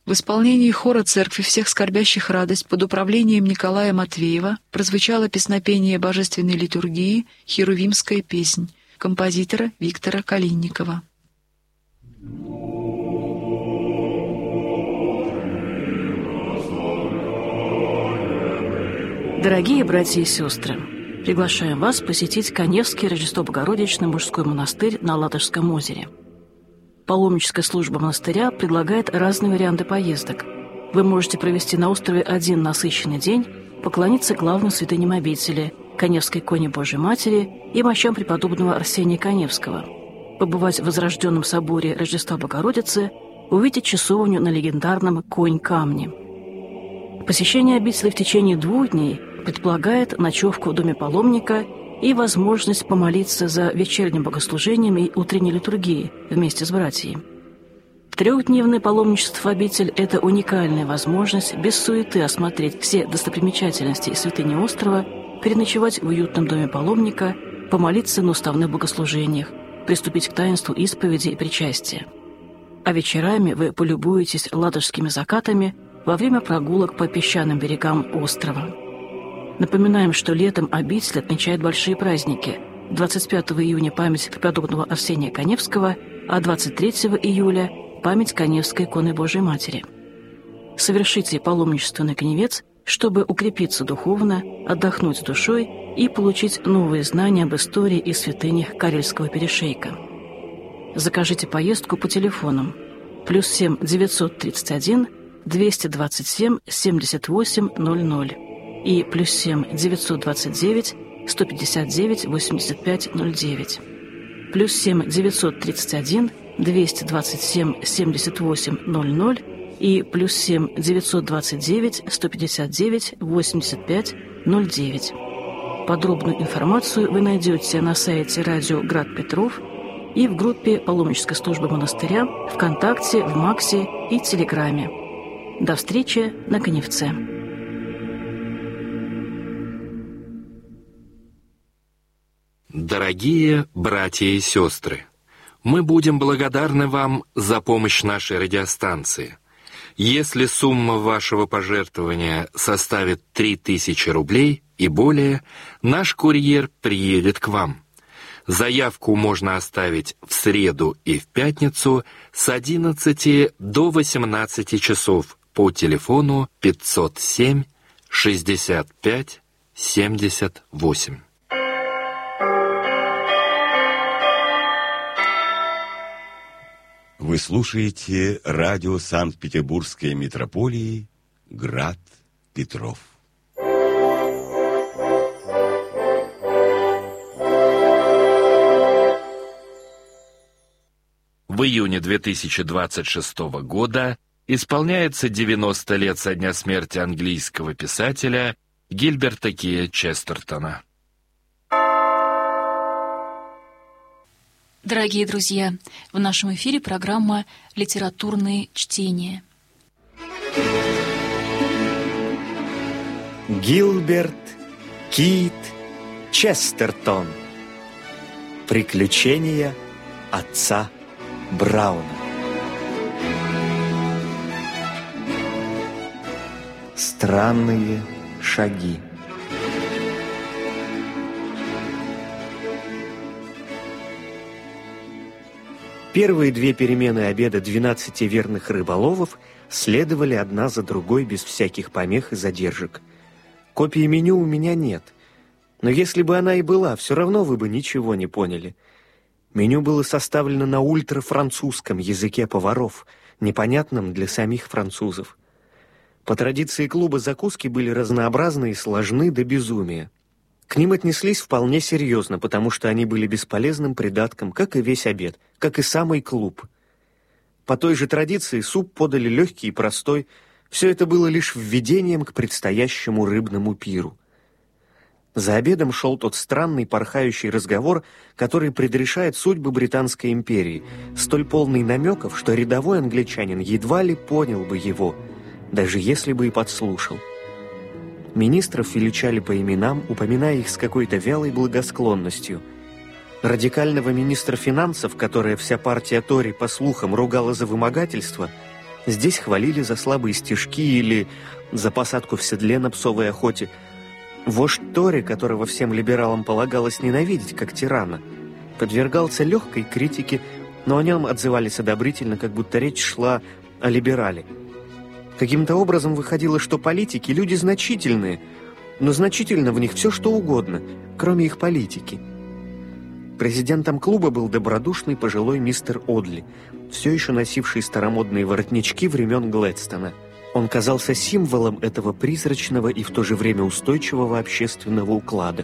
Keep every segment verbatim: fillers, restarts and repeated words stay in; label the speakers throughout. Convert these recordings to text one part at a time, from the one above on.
Speaker 1: В исполнении хора Церкви всех скорбящих радость под управлением Николая Матвеева прозвучало песнопение божественной литургии «Херувимская песнь» композитора Виктора Калинникова.
Speaker 2: Дорогие братья и сестры, приглашаем вас посетить Каневский Рождество-Богородичный мужской монастырь на Ладожском озере. Паломническая служба монастыря предлагает разные варианты поездок. Вы можете провести на острове один насыщенный день, поклониться главным святыням обители – Каневской иконе Божьей Матери и мощам преподобного Арсения Каневского, побывать в Возрожденном соборе Рождества Богородицы, увидеть часовню на легендарном Конь-камне. Посещение обители в течение двух дней предполагает ночевку в доме паломника и возможность помолиться за вечерним богослужением и утренней литургией вместе с братьями. Трехдневное паломничество в обитель – это уникальная возможность без суеты осмотреть все достопримечательности и святыни острова, переночевать в уютном доме паломника, помолиться на уставных богослужениях, приступить к таинству исповеди и причастия. А вечерами вы полюбуетесь ладожскими закатами во время прогулок по песчаным берегам острова. Напоминаем, что летом обитель отмечает большие праздники. двадцать пятого июня – память преподобного Арсения Каневского, а двадцать третьего июля – память Каневской иконы Божией Матери. Совершите паломничество на Каневец, чтобы укрепиться духовно, отдохнуть душой и получить новые знания об истории и святынях Карельского перешейка. Закажите поездку по телефонам плюс семь девятьсот тридцать один двести двадцать семь семьдесят восемь ноль ноль и плюс семь девятьсот двадцать девять сто пятьдесят девять восемьдесят пять ноль девять, плюс семь девятьсот тридцать один двести двадцать семь семьдесят восемь ноль ноль и плюс семь девятьсот двадцать девять сто пятьдесят девять восемьдесят пять ноль девять. Подробную информацию вы найдете на сайте радио Град Петров и в группе паломнической службы монастыря ВКонтакте, в Максе и Телеграме. До встречи на Каневце.
Speaker 3: Дорогие братья и сестры, мы будем благодарны вам за помощь нашей радиостанции. Если сумма вашего пожертвования составит три тысячи рублей и более, наш курьер приедет к вам. Заявку можно оставить в среду и в пятницу с одиннадцати до восемнадцати часов по телефону пятьсот семь шестьдесят пять семьдесят восемь.
Speaker 4: Вы слушаете радио Санкт-Петербургской митрополии Град Петров.
Speaker 3: В июне две тысячи двадцать шестого года исполняется девяносто лет со дня смерти английского писателя Гильберта Кея Честертона.
Speaker 5: Дорогие друзья, в нашем эфире программа «Литературные чтения».
Speaker 6: Гилберт Кит Честертон. Приключения отца Брауна. Странные шаги. Первые две перемены обеда двенадцати верных рыболовов следовали одна за другой без всяких помех и задержек. Копии меню у меня нет, но если бы она и была, все равно вы бы ничего не поняли. Меню было составлено на ультрафранцузском языке поваров, непонятном для самих французов. По традиции клуба закуски были разнообразны и сложны до безумия. К ним отнеслись вполне серьезно, потому что они были бесполезным придатком, как и весь обед, как и самый клуб. По той же традиции суп подали легкий и простой, все это было лишь введением к предстоящему рыбному пиру. За обедом шел тот странный порхающий разговор, который предрешает судьбы Британской империи, столь полный намеков, что рядовой англичанин едва ли понял бы его, даже если бы и подслушал. Министров величали по именам, упоминая их с какой-то вялой благосклонностью. Радикального министра финансов, которое вся партия Тори, по слухам, ругала за вымогательство, Здесь хвалили за слабые стишки или за посадку в седле на псовой охоте. Вождь Тори, которого всем либералам полагалось ненавидеть как тирана, подвергался легкой критике, но о нем отзывались одобрительно, как будто речь шла о либерале. Каким-то образом выходило, что политики – люди значительные, но значительно в них все, что угодно, кроме их политики. Президентом клуба был добродушный пожилой мистер Одли, все еще носивший старомодные воротнички времен Глэдстона. Он казался символом этого призрачного и в то же время устойчивого общественного уклада.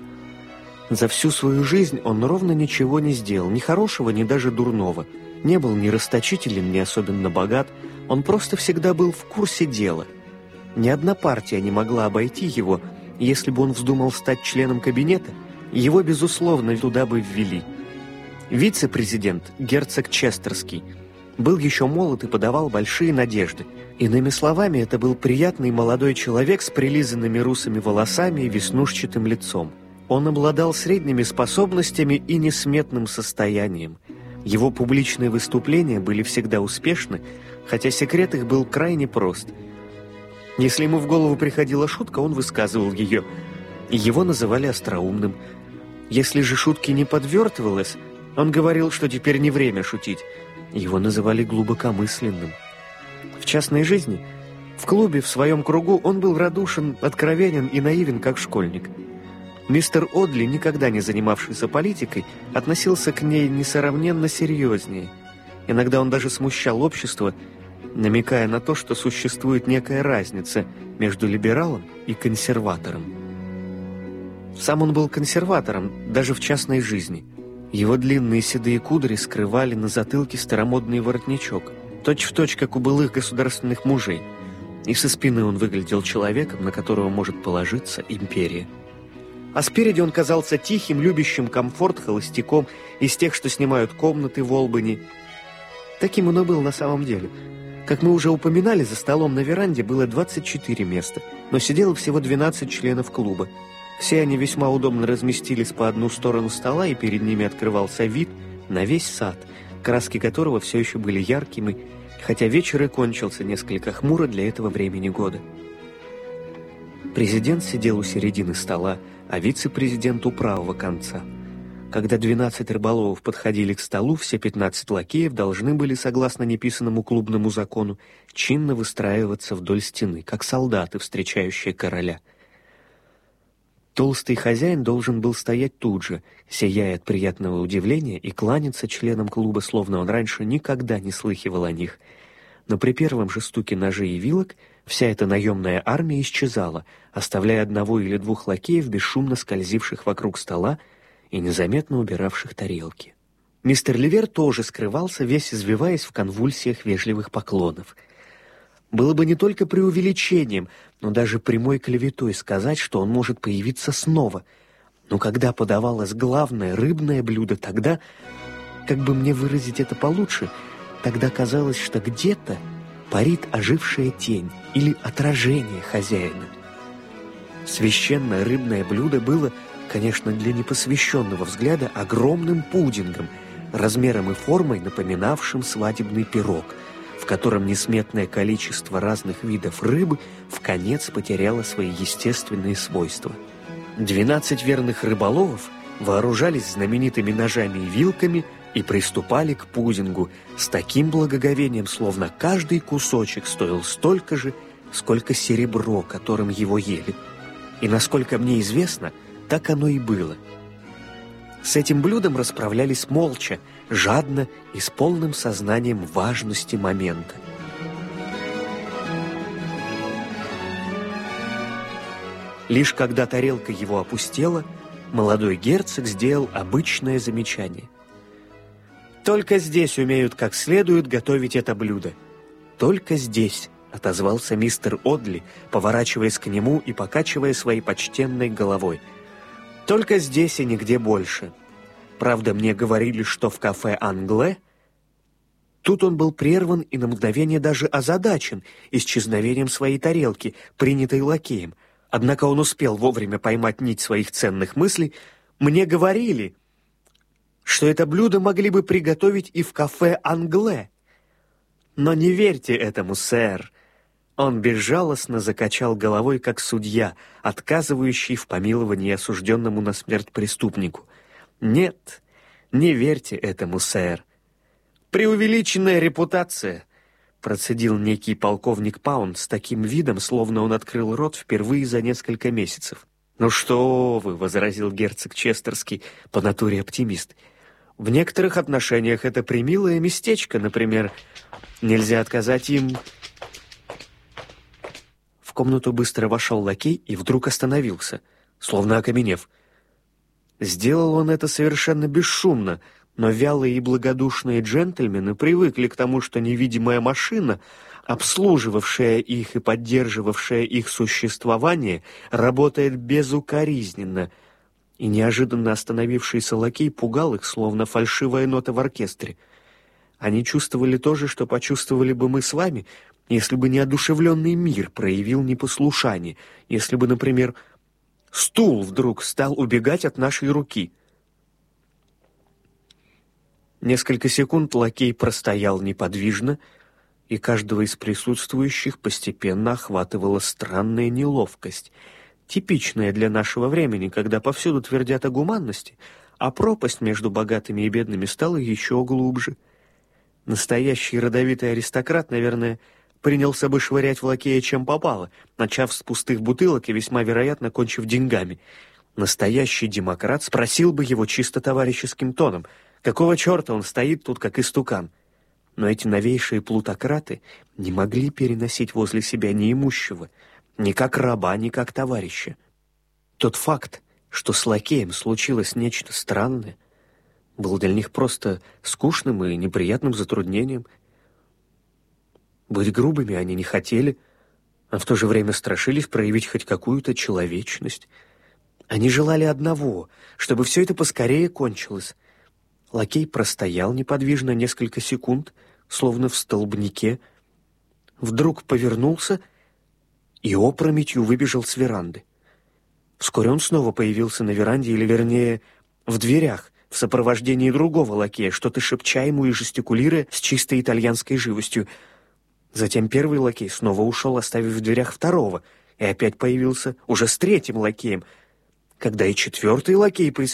Speaker 6: За всю свою жизнь он ровно ничего не сделал, ни хорошего, ни даже дурного. Не был ни расточителен, ни особенно богат, он просто всегда был в курсе дела. Ни одна партия не могла обойти его, если бы он вздумал стать членом кабинета, его, безусловно, туда бы ввели. Вице-президент, герцог Честерский, был еще молод и подавал большие надежды. Иными словами, это был приятный молодой человек с прилизанными русыми волосами и веснушчатым лицом. Он обладал средними способностями и несметным состоянием. Его публичные выступления были всегда успешны, хотя секрет их был крайне прост. Если ему в голову приходила шутка, он высказывал ее. Его называли остроумным. Если же шутки не подвертывалось, он говорил, что теперь не время шутить. Его называли глубокомысленным. В частной жизни, в клубе, в своем кругу, он был радушен, откровенен и наивен, как школьник. Мистер Одли, никогда не занимавшийся политикой, относился к ней несравненно серьезнее. Иногда он даже смущал общество, намекая на то, что существует некая разница между либералом и консерватором. Сам он был консерватором, даже в частной жизни. Его длинные седые кудри скрывали на затылке старомодный воротничок, точь-в-точь, как у былых государственных мужей. И со спины он выглядел человеком, на которого может положиться империя. А спереди он казался тихим, любящим комфорт холостяком из тех, что снимают комнаты в Олбани. Таким он и был на самом деле. Как мы уже упоминали, за столом на веранде было двадцать четыре места, но сидело всего двенадцать членов клуба. Все они весьма удобно разместились по одну сторону стола, и перед ними открывался вид на весь сад, краски которого все еще были яркими, хотя вечер и кончился несколько хмуро для этого времени года. Президент сидел у середины стола, а вице-президент у правого конца. Когда двенадцать рыболовов подходили к столу, все пятнадцать лакеев должны были, согласно неписанному клубному закону, чинно выстраиваться вдоль стены, как солдаты, встречающие короля. Толстый хозяин должен был стоять тут же, сияя от приятного удивления, и кланяться членам клуба, словно он раньше никогда не слыхивал о них. Но при первом же стуке ножей и вилок вся эта наемная армия исчезала, оставляя одного или двух лакеев, бесшумно скользивших вокруг стола и незаметно убиравших тарелки. Мистер Ливер тоже скрывался, весь извиваясь в конвульсиях вежливых поклонов. Было бы не только преувеличением, но даже прямой клеветой сказать, что он может появиться снова. Но когда подавалось главное рыбное блюдо, тогда, как бы мне выразить это получше, тогда казалось, что где-то парит ожившая тень или отражение хозяина. Священное рыбное блюдо было, конечно, для непосвященного взгляда огромным пудингом, размером и формой напоминавшим свадебный пирог, в котором несметное количество разных видов рыбы вконец потеряло свои естественные свойства. Двенадцать верных рыболовов вооружались знаменитыми ножами и вилками и приступали к пудингу с таким благоговением, словно каждый кусочек стоил столько же, сколько серебро, которым его ели. И, насколько мне известно, так оно и было. С этим блюдом расправлялись молча, жадно и с полным сознанием важности момента. Лишь когда тарелка его опустела, молодой герцог сделал обычное замечание. «Только здесь умеют как следует готовить это блюдо. Только здесь», — отозвался мистер Одли, поворачиваясь к нему и покачивая своей почтенной головой. «Только здесь и нигде больше. Правда, мне говорили, что в кафе «Англе». Тут он был прерван и на мгновение даже озадачен исчезновением своей тарелки, принятой лакеем. Однако он успел вовремя поймать нить своих ценных мыслей. «Мне говорили, что это блюдо могли бы приготовить и в кафе «Англе». Но не верьте этому, сэр. Он безжалостно закачал головой, как судья, отказывающий в помиловании осужденному на смерть преступнику. Нет, не верьте этому, сэр. Преувеличенная репутация, процедил некий полковник Паунд с таким видом, словно он открыл рот впервые за несколько месяцев. «Ну что вы», — возразил герцог Честерский, по натуре оптимист, — «в некоторых отношениях это премилое местечко, например, нельзя отказать им...» В комнату быстро вошел лакей и вдруг остановился, словно окаменев. Сделал он это совершенно бесшумно, но вялые и благодушные джентльмены привыкли к тому, что невидимая машина, обслуживавшая их и поддерживавшая их существование, работает безукоризненно, и неожиданно остановившийся лакей пугал их, словно фальшивая нота в оркестре. Они чувствовали то же, что почувствовали бы мы с вами, если бы неодушевленный мир проявил непослушание, если бы, например, стул вдруг стал убегать от нашей руки. Несколько секунд лакей простоял неподвижно, и каждого из присутствующих постепенно охватывала странная неловкость, типичная для нашего времени, когда повсюду твердят о гуманности, а пропасть между богатыми и бедными стала еще глубже. Настоящий родовитый аристократ, наверное, принялся бы швырять в лакея чем попало, начав с пустых бутылок и весьма вероятно кончив деньгами. Настоящий демократ спросил бы его чисто товарищеским тоном, какого черта он стоит тут, как истукан. Но эти новейшие плутократы не могли переносить возле себя неимущего, ни как раба, ни как товарища. Тот факт, что с лакеем случилось нечто странное, был для них просто скучным и неприятным затруднением. Быть грубыми они не хотели, а в то же время страшились проявить хоть какую-то человечность. Они желали одного, чтобы все это поскорее кончилось. Лакей простоял неподвижно несколько секунд, словно в столбнике, вдруг повернулся и опрометью выбежал с веранды. Вскоре он снова появился на веранде, или, вернее, в дверях, в сопровождении другого лакея, что-то шепча ему и жестикулируя с чистой итальянской живостью. Затем первый лакей снова ушел, оставив в дверях второго, и опять появился уже с третьим лакеем. Когда и четвертый лакей присоединился,